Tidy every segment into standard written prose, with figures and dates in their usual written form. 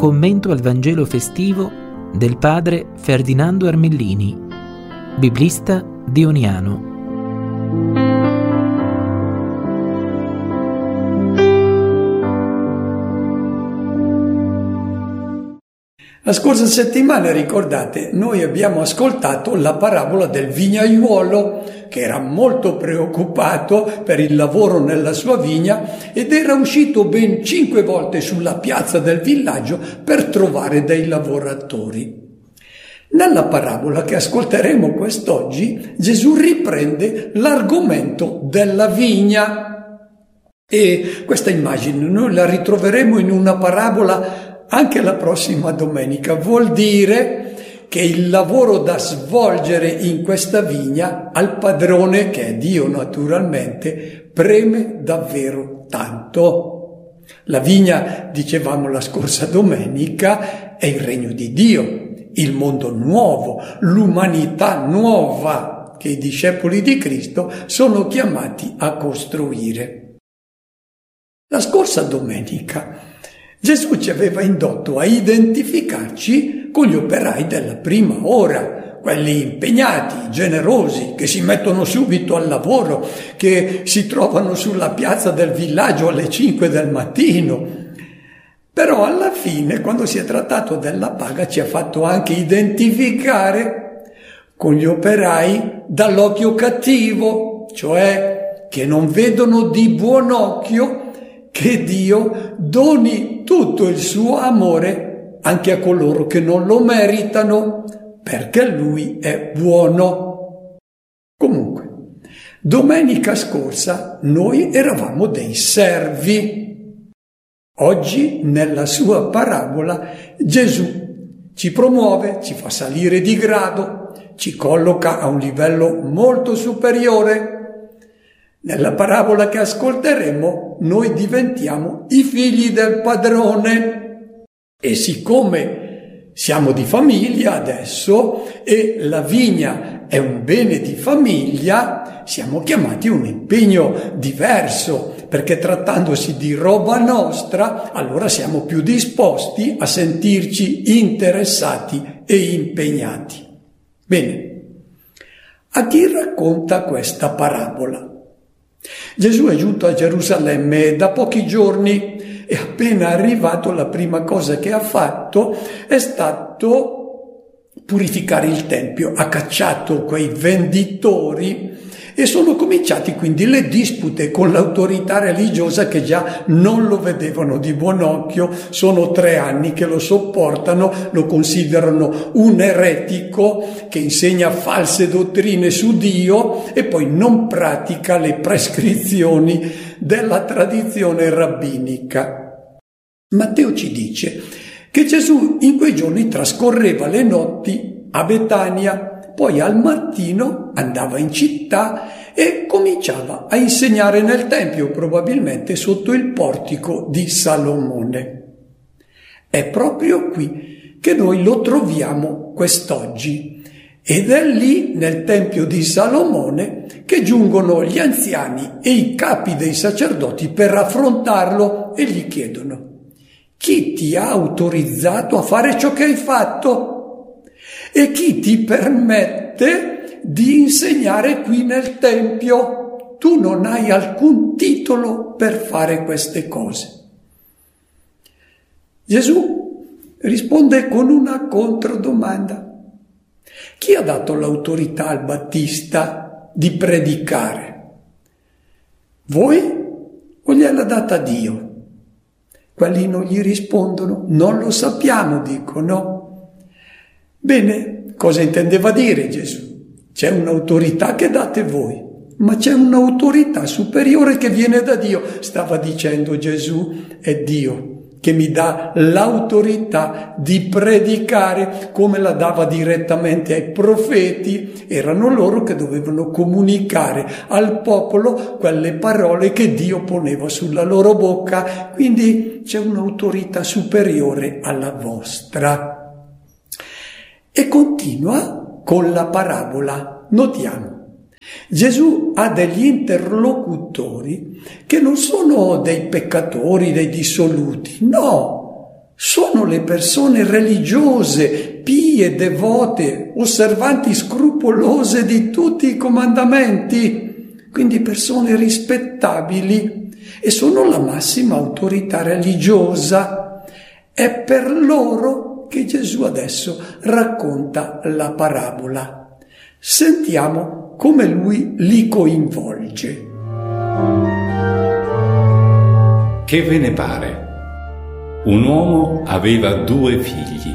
commento al Vangelo festivo del padre Ferdinando Armellini, biblista dioniano. La scorsa settimana, ricordate, noi abbiamo ascoltato la parabola del vignaiuolo che era molto preoccupato per il lavoro nella sua vigna ed era uscito ben 5 volte sulla piazza del villaggio per trovare dei lavoratori. Nella parabola che ascolteremo quest'oggi, Gesù riprende l'argomento della vigna e questa immagine noi la ritroveremo in una parabola anche la prossima domenica. Vuol dire che il lavoro da svolgere in questa vigna al padrone, che è Dio naturalmente, preme davvero tanto. La vigna, dicevamo la scorsa domenica, è il regno di Dio, il mondo nuovo, l'umanità nuova che i discepoli di Cristo sono chiamati a costruire. La scorsa domenica Gesù ci aveva indotto a identificarci con gli operai della prima ora, quelli impegnati, generosi, che si mettono subito al lavoro, che si trovano sulla piazza del villaggio alle 5 del mattino. Però alla fine, quando si è trattato della paga, ci ha fatto anche identificare con gli operai dall'occhio cattivo, cioè che non vedono di buon occhio che Dio doni tutto il suo amore anche a coloro che non lo meritano, perché Lui è buono. Comunque, domenica scorsa noi eravamo dei servi. Oggi, nella sua parabola, Gesù ci promuove, ci fa salire di grado, ci colloca a un livello molto superiore. Nella parabola che ascolteremo, noi diventiamo i figli del padrone e siccome siamo di famiglia adesso e la vigna è un bene di famiglia, siamo chiamati a un impegno diverso, perché trattandosi di roba nostra, allora siamo più disposti a sentirci interessati e impegnati. Bene, a chi racconta questa parabola? Gesù è giunto a Gerusalemme da pochi giorni e appena arrivato la prima cosa che ha fatto è stato purificare il Tempio. Ha cacciato quei venditori e sono cominciati quindi le dispute con l'autorità religiosa che già non lo vedevano di buon occhio. Sono 3 anni che lo sopportano, lo considerano un eretico che insegna false dottrine su Dio e poi non pratica le prescrizioni della tradizione rabbinica. Matteo ci dice che Gesù in quei giorni trascorreva le notti a Betania, poi al mattino andava in città e cominciava a insegnare nel Tempio, probabilmente sotto il portico di Salomone. È proprio qui che noi lo troviamo quest'oggi ed è lì, nel Tempio di Salomone, che giungono gli anziani e i capi dei sacerdoti per affrontarlo e gli chiedono: chi ti ha autorizzato a fare ciò che hai fatto? E chi ti permette di insegnare qui nel Tempio? Tu non hai alcun titolo per fare queste cose. Gesù risponde con una controdomanda. Chi ha dato l'autorità al Battista di predicare? Voi o gliel'ha data Dio? Quelli non gli rispondono, non lo sappiamo, dicono. Bene, cosa intendeva dire Gesù? C'è un'autorità che date voi, ma c'è un'autorità superiore che viene da Dio. Stava dicendo Gesù, è Dio che mi dà l'autorità di predicare come la dava direttamente ai profeti. Erano loro che dovevano comunicare al popolo quelle parole che Dio poneva sulla loro bocca. Quindi c'è un'autorità superiore alla vostra. E continua con la parabola. Notiamo, Gesù ha degli interlocutori che non sono dei peccatori, dei dissoluti, no, sono le persone religiose, pie, devote, osservanti scrupolose di tutti i comandamenti, quindi persone rispettabili, e sono la massima autorità religiosa. È per loro che Gesù adesso racconta la parabola. Sentiamo come lui li coinvolge. Che ve ne pare? Un uomo aveva 2 figli.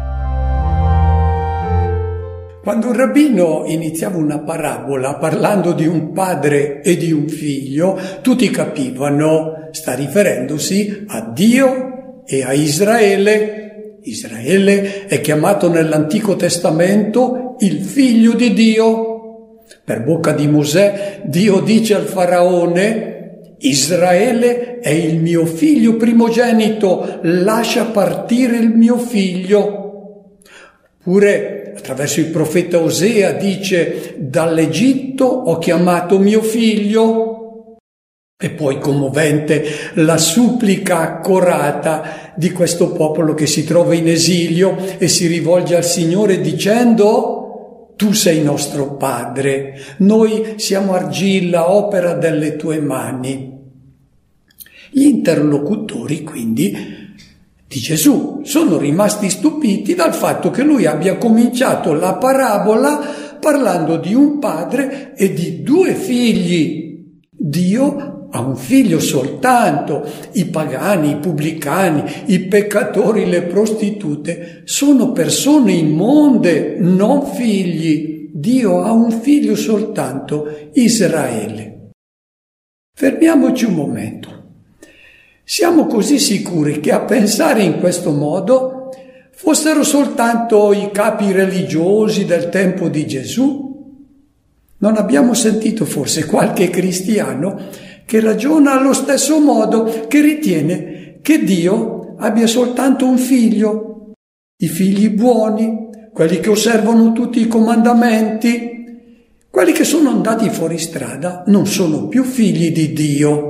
Quando un rabbino iniziava una parabola parlando di un padre e di un figlio, tutti capivano, sta riferendosi a Dio e a Israele. Israele è chiamato nell'Antico Testamento il figlio di Dio. Per bocca di Mosè, Dio dice al faraone: Israele è il mio figlio primogenito, lascia partire il mio figlio. Pure attraverso il profeta Osea dice: dall'Egitto ho chiamato mio figlio. E poi commovente la supplica accorata di questo popolo che si trova in esilio e si rivolge al Signore dicendo: tu sei nostro padre, noi siamo argilla, opera delle tue mani. Gli interlocutori quindi di Gesù sono rimasti stupiti dal fatto che lui abbia cominciato la parabola parlando di un padre e di 2 figli. Dio ha un figlio soltanto. I pagani, i pubblicani, i peccatori, le prostitute sono persone immonde, non figli. Dio ha un figlio soltanto, Israele. Fermiamoci un momento. Siamo così sicuri che a pensare in questo modo fossero soltanto i capi religiosi del tempo di Gesù? Non abbiamo sentito forse qualche cristiano che ragiona allo stesso modo, che ritiene che Dio abbia soltanto un figlio, i figli buoni, quelli che osservano tutti i comandamenti, quelli che sono andati fuori strada non sono più figli di Dio.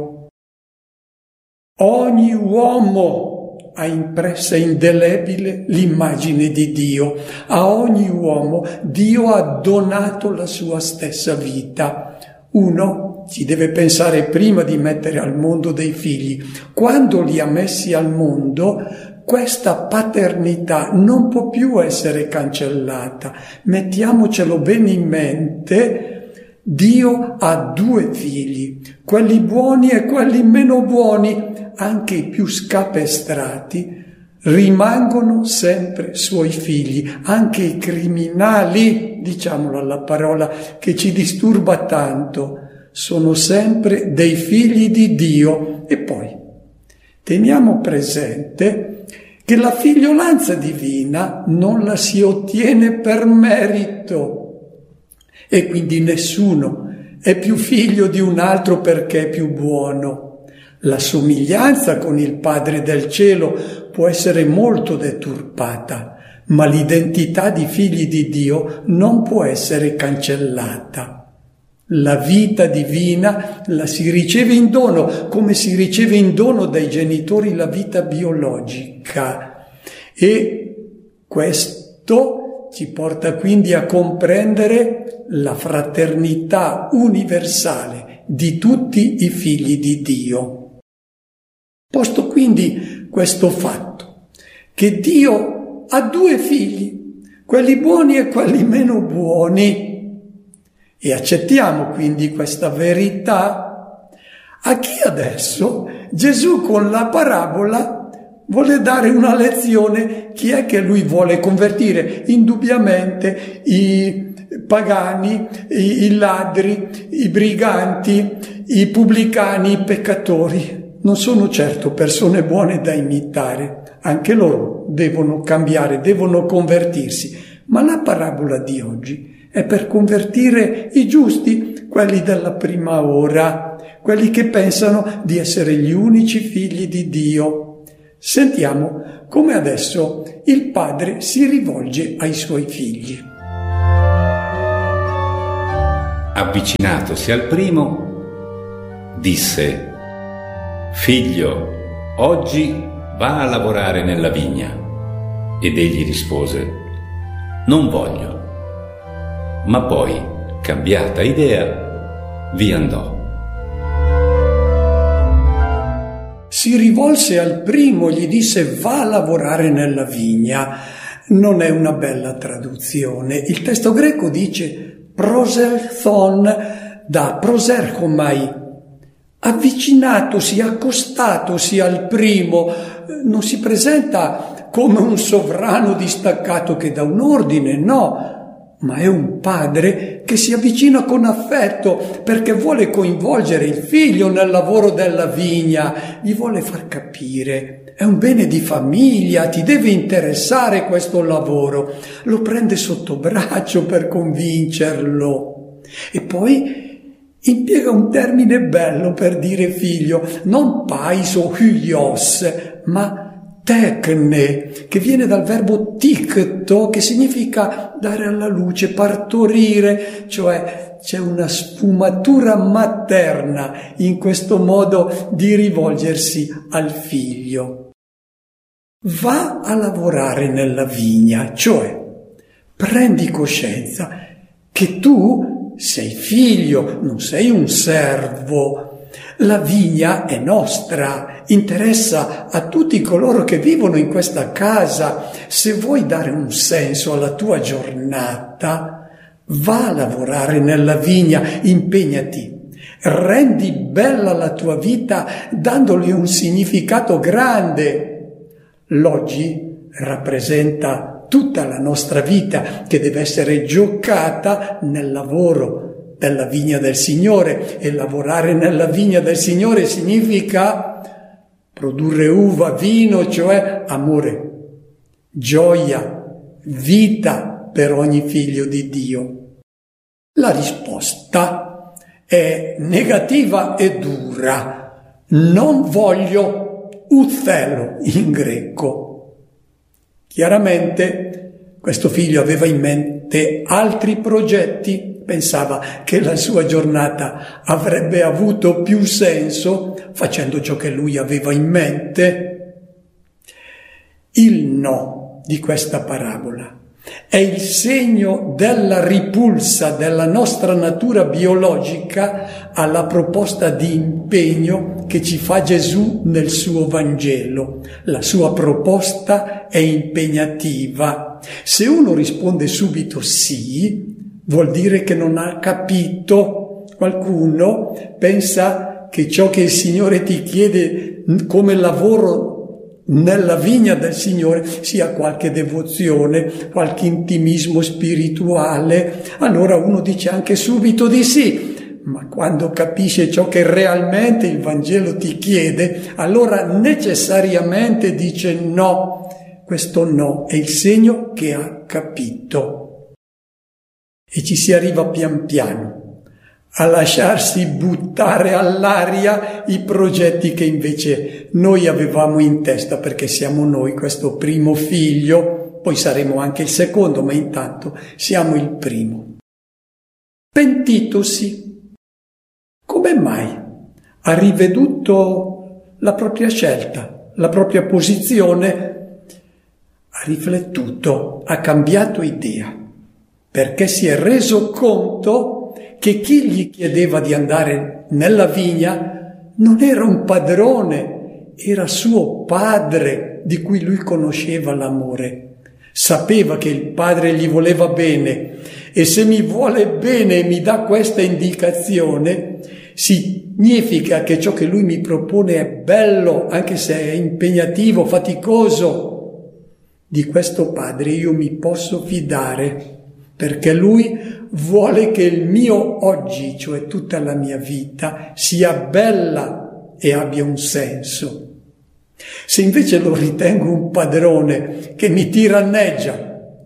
Ogni uomo ha impressa indelebile l'immagine di Dio. A ogni uomo Dio ha donato la sua stessa vita. Uno ci deve pensare prima di mettere al mondo dei figli. Quando li ha messi al mondo, questa paternità non può più essere cancellata. Mettiamocelo bene in mente. Dio ha 2 figli, quelli buoni e quelli meno buoni. Anche i più scapestrati rimangono sempre suoi figli, anche i criminali, diciamolo alla parola che ci disturba tanto, sono sempre dei figli di Dio. E poi teniamo presente che la figliolanza divina non la si ottiene per merito e quindi nessuno è più figlio di un altro perché è più buono. La somiglianza con il Padre del cielo può essere molto deturpata, ma l'identità di figli di Dio non può essere cancellata. La vita divina la si riceve in dono, come si riceve in dono dai genitori la vita biologica. E questo ci porta quindi a comprendere la fraternità universale di tutti i figli di Dio. Posto quindi questo fatto, che Dio ha 2 figli, quelli buoni e quelli meno buoni, e accettiamo quindi questa verità, a chi adesso Gesù con la parabola vuole dare una lezione? Chi è che lui vuole convertire? Indubbiamente i pagani, i ladri, i briganti, i pubblicani, i peccatori. Non sono certo persone buone da imitare, anche loro devono cambiare, devono convertirsi, ma la parabola di oggi è per convertire i giusti, quelli della prima ora, quelli che pensano di essere gli unici figli di Dio. Sentiamo come adesso il padre si rivolge ai suoi figli. Avvicinatosi al primo, disse: Figlio, oggi va a lavorare nella vigna. Ed egli rispose: non voglio. Ma poi, cambiata idea, vi andò. Si rivolse al primo, gli disse: va a lavorare nella vigna. Non è una bella traduzione. Il testo greco dice proselthon, da proserchomai, avvicinatosi, accostatosi al primo. Non si presenta come un sovrano distaccato che dà un ordine, no, ma è un padre che si avvicina con affetto perché vuole coinvolgere il figlio nel lavoro della vigna, gli vuole far capire: è un bene di famiglia, ti deve interessare questo lavoro. Lo prende sotto braccio per convincerlo. E poi impiega un termine bello per dire figlio, non pais o hylios, ma tecne, che viene dal verbo ticto, che significa dare alla luce, partorire, cioè c'è una sfumatura materna in questo modo di rivolgersi al figlio. Va a lavorare nella vigna, cioè prendi coscienza che tu sei figlio, non sei un servo. La vigna è nostra, interessa a tutti coloro che vivono in questa casa. Se vuoi dare un senso alla tua giornata, va a lavorare nella vigna, impegnati, rendi bella la tua vita dandole un significato grande. L'oggi rappresenta tutta la nostra vita che deve essere giocata nel lavoro della vigna del Signore, e lavorare nella vigna del Signore significa produrre uva, vino, cioè amore, gioia, vita per ogni figlio di Dio. La risposta è negativa e dura. Non voglio, uthelo in greco. Chiaramente questo figlio aveva in mente altri progetti. Pensava che la sua giornata avrebbe avuto più senso facendo ciò che lui aveva in mente. Il no di questa parabola è il segno della ripulsa della nostra natura biologica alla proposta di impegno che ci fa Gesù nel suo Vangelo. La sua proposta è impegnativa. Se uno risponde subito sì, vuol dire che non ha capito. Qualcuno pensa che ciò che il Signore ti chiede come lavoro nella vigna del Signore sia qualche devozione, qualche intimismo spirituale. Allora uno dice anche subito di sì, ma quando capisce ciò che realmente il Vangelo ti chiede, allora necessariamente dice no. Questo no è il segno che ha capito. E ci si arriva pian piano a lasciarsi buttare all'aria i progetti che invece noi avevamo in testa, perché siamo noi questo primo figlio, poi saremo anche il secondo, ma intanto siamo il primo. Pentitosi. Come mai ha riveduto la propria scelta, la propria posizione? Ha riflettuto, ha cambiato idea, perché si è reso conto che chi gli chiedeva di andare nella vigna non era un padrone, era suo padre, di cui lui conosceva l'amore. Sapeva che il padre gli voleva bene, e se mi vuole bene e mi dà questa indicazione, significa che ciò che lui mi propone è bello, anche se è impegnativo, faticoso. Di questo padre io mi posso fidare, perché lui vuole che il mio oggi, cioè tutta la mia vita, sia bella e abbia un senso. Se invece lo ritengo un padrone che mi tiranneggia,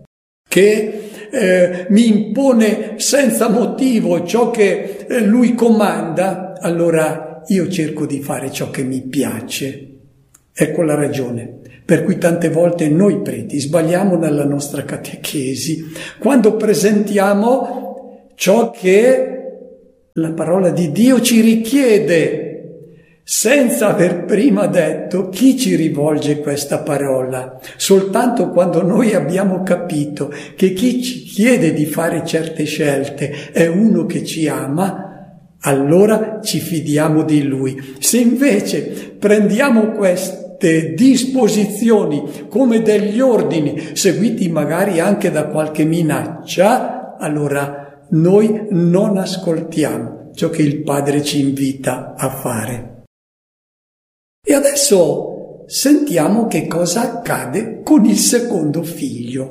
che mi impone senza motivo ciò che lui comanda, allora io cerco di fare ciò che mi piace. Ecco la ragione per cui tante volte noi preti sbagliamo nella nostra catechesi, quando presentiamo ciò che la parola di Dio ci richiede. senza aver prima detto chi ci rivolge questa parola. Soltanto quando noi abbiamo capito che chi ci chiede di fare certe scelte è uno che ci ama, allora ci fidiamo di lui. Se invece prendiamo queste disposizioni come degli ordini, seguiti magari anche da qualche minaccia, allora noi non ascoltiamo ciò che il Padre ci invita a fare. E adesso sentiamo che cosa accade con il secondo figlio.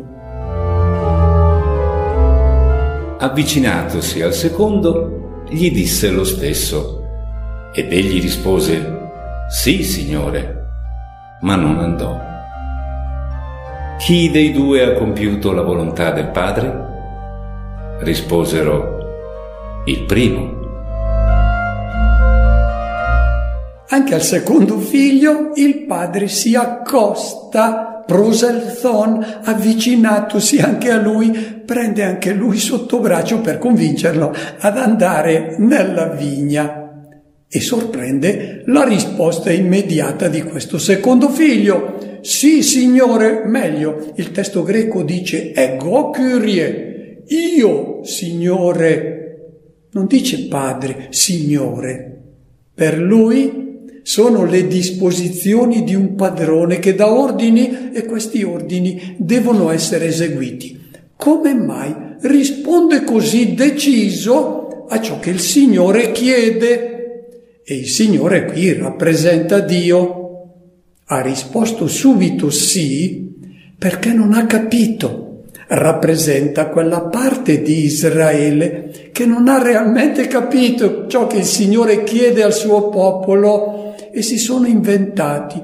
Avvicinatosi al secondo, gli disse lo stesso, ed egli rispose: «Sì, Signore», ma non andò. «Chi dei due ha compiuto la volontà del Padre?» Risposero: «Il primo». Anche al secondo figlio il padre si accosta, proselthon, avvicinatosi anche a lui, prende anche lui sotto braccio per convincerlo ad andare nella vigna. E sorprende la risposta immediata di questo secondo figlio. «Sì, Signore», meglio, il testo greco dice «ego kyrie», «io, Signore», non dice Padre, Signore. Per lui sono le disposizioni di un padrone che dà ordini e questi ordini devono essere eseguiti. Come mai risponde così deciso a ciò che il Signore chiede? E il Signore qui rappresenta Dio. Ha risposto subito sì perché non ha capito. Rappresenta quella parte di Israele che non ha realmente capito ciò che il Signore chiede al suo popolo e si sono inventati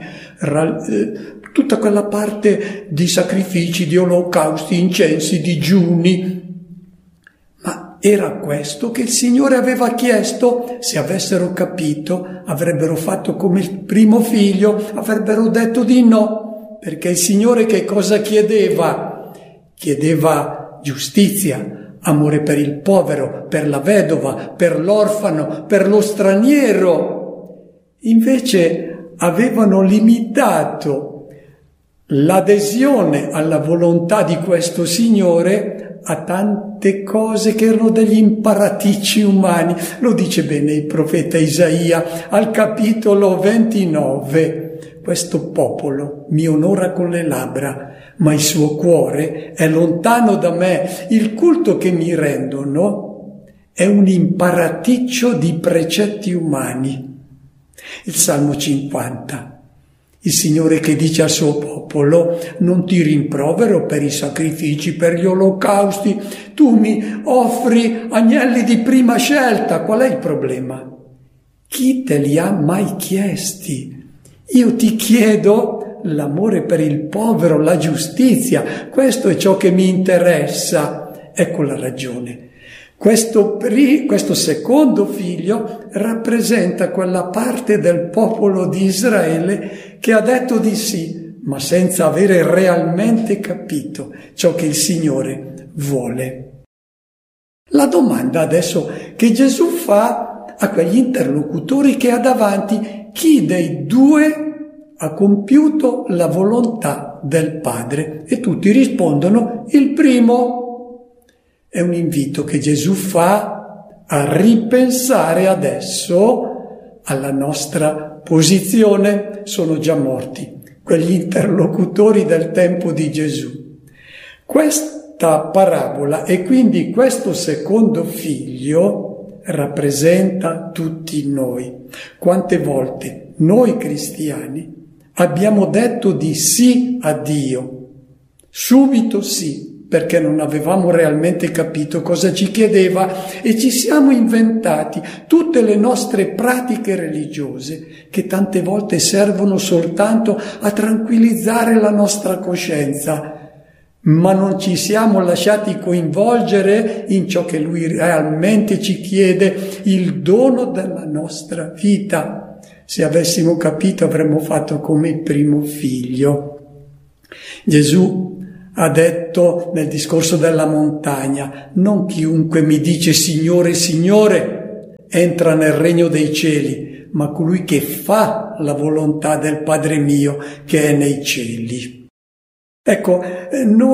tutta quella parte di sacrifici, di olocausti, incensi, digiuni. Ma era questo che il Signore aveva chiesto? Se avessero capito, avrebbero fatto come il primo figlio, avrebbero detto di no, perché il Signore che cosa chiedeva? Chiedeva giustizia, amore per il povero, per la vedova, per l'orfano, per lo straniero. Invece avevano limitato l'adesione alla volontà di questo Signore a tante cose che erano degli imparaticci umani. Lo dice bene il profeta Isaia al capitolo 29. Questo popolo mi onora con le labbra, ma il suo cuore è lontano da me. Il culto che mi rendono è un imparaticcio di precetti umani. Il Salmo 50. Il Signore che dice al suo popolo: non ti rimprovero per i sacrifici, per gli olocausti, tu mi offri agnelli di prima scelta. Qual è il problema? Chi te li ha mai chiesti? Io ti chiedo l'amore per il povero, la giustizia, questo è ciò che mi interessa. Ecco la ragione. Questo secondo figlio rappresenta quella parte del popolo di Israele che ha detto di sì, ma senza avere realmente capito ciò che il Signore vuole. La domanda adesso che Gesù fa a quegli interlocutori che ha davanti: chi dei due ha compiuto la volontà del Padre? E tutti rispondono: il primo. È un invito che Gesù fa a ripensare adesso alla nostra posizione. Sono già morti quegli interlocutori del tempo di Gesù. Questa parabola e quindi questo secondo figlio rappresenta tutti noi. Quante volte noi cristiani abbiamo detto di sì a Dio, subito sì, perché non avevamo realmente capito cosa ci chiedeva e ci siamo inventati tutte le nostre pratiche religiose che tante volte servono soltanto a tranquillizzare la nostra coscienza, ma non ci siamo lasciati coinvolgere in ciò che Lui realmente ci chiede, il dono della nostra vita. Se avessimo capito avremmo fatto come il primo figlio. Gesù ha detto nel discorso della montagna: non chiunque mi dice Signore, Signore entra nel regno dei cieli, ma colui che fa la volontà del Padre mio che è nei cieli. Ecco, noi